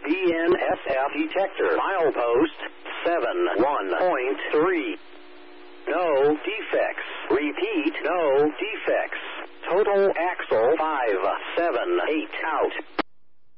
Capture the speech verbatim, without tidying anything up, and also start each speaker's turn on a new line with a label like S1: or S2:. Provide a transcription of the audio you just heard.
S1: B N S F detector. Milepost seven one point three. No defects. Repeat, no defects. Total axle five seven eight out.